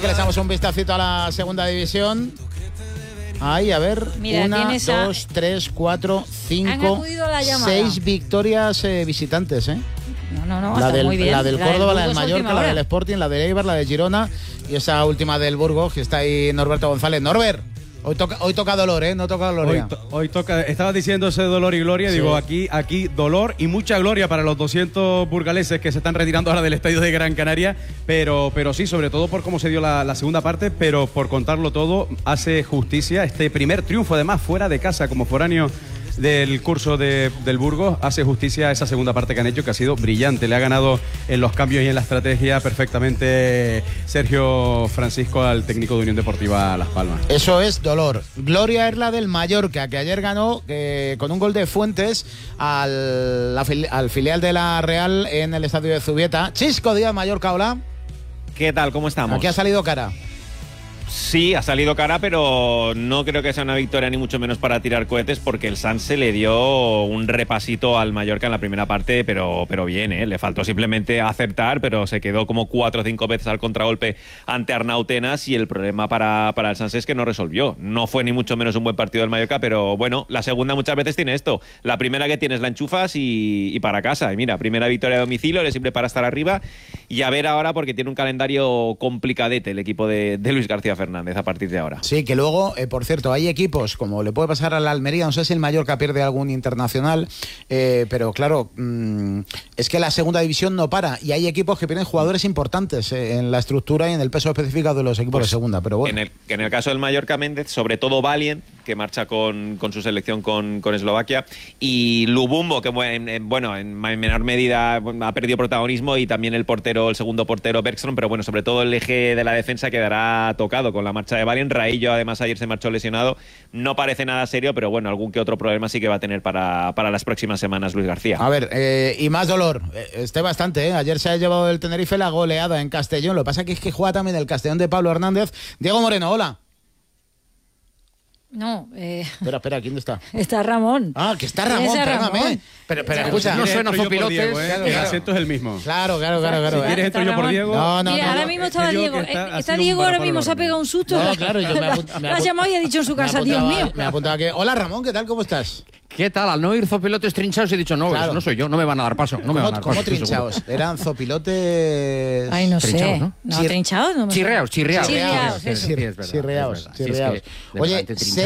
que le echamos un vistacito a la segunda división. Ahí, a ver, mira, 1, 2, 3, 4, 5, 6 victorias visitantes, ¿eh? No, la está del, muy bien. La del Córdoba, la del Burgos, Mallorca, la del Sporting, la del Eibar, la de Girona y esa última del Burgos, que está ahí Norberto González. Norbert, hoy toca dolor, ¿eh? No toca gloria. Hoy toca, estaba diciendo ese dolor y gloria, sí. Digo, aquí dolor y mucha gloria para los 200 burgaleses que se están retirando ahora del estadio de Gran Canaria, pero sí, sobre todo por cómo se dio la segunda parte, pero por contarlo todo, hace justicia este primer triunfo, además, fuera de casa, como foráneo del curso del Burgos, hace justicia a esa segunda parte que han hecho, que ha sido brillante. Le ha ganado en los cambios y en la estrategia perfectamente Sergio Francisco al técnico de Unión Deportiva Las Palmas. Eso es dolor. Gloria es la del Mallorca, que ayer ganó con un gol de Fuentes al filial de la Real en el estadio de Zubieta. Chisco Díaz, Mallorca, hola. ¿Qué tal? ¿Cómo estamos? Aquí ha salido cara. Sí, ha salido cara, pero no creo que sea una victoria ni mucho menos para tirar cohetes, porque el Sanse le dio un repasito al Mallorca en la primera parte, pero bien, ¿eh? Le faltó simplemente acertar, pero se quedó como 4 o 5 veces al contragolpe ante Arnau Tenas, y el problema para el Sanse es que no resolvió. No fue ni mucho menos un buen partido del Mallorca, pero bueno, la segunda muchas veces tiene esto. La primera que tienes la enchufas y para casa. Y mira, primera victoria a domicilio, le sirve para estar arriba, y a ver ahora, porque tiene un calendario complicadete el equipo de Luis García Fernández a partir de ahora. Sí, que luego, por cierto, hay equipos, como le puede pasar a la Almería, no sé si el Mallorca pierde algún internacional, pero claro, es que la segunda división no para, y hay equipos que pierden jugadores importantes en la estructura y en el peso específico de los equipos de segunda, pero bueno. En el caso del Mallorca, Méndez, sobre todo Valien, que marcha con su selección con Eslovaquia, y Lubumbo, que en menor medida ha perdido protagonismo, y también el segundo portero Bergström, pero bueno, sobre todo el eje de la defensa quedará tocado con la marcha de Valien. Raillo, además, ayer se marchó lesionado. No parece nada serio, pero bueno, algún que otro problema sí que va a tener para las próximas semanas Luis García. A ver, y más dolor, bastante, ¿eh? Ayer se ha llevado el Tenerife la goleada en Castellón. Lo que pasa es que juega también el Castellón de Pablo Hernández. Diego Moreno, hola. No, Espera, ¿quién está? Está Ramón. Ah, que está Ramón, perdóname. Pero escucha, no suena Zopilotes, el acento es el mismo. Claro. Si quieres entro yo por Diego. No. Ahora mismo estaba Diego. Está Diego ahora mismo, se ha pegado un susto. No, claro, yo me ha llamado y ha dicho en su casa, Dios mío. Me apuntaba que, hola Ramón, ¿qué tal? ¿Cómo estás? ¿Qué tal? Al no ir zopilotes trinchados he dicho, no, claro. No soy yo, no me van a dar paso. ¿Cómo trinchados? Eran zopilotes... Ay, no sé. ¿No? No, trinchados no me... Chirreados. Chirreados. Oye,